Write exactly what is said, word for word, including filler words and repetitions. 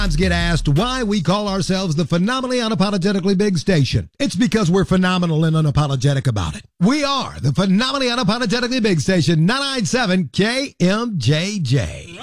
Get asked why we call ourselves the phenomenally unapologetically big station. It's because we're phenomenal and unapologetic about it. We are the phenomenally unapologetically big station, nine ninety-seven K M J J.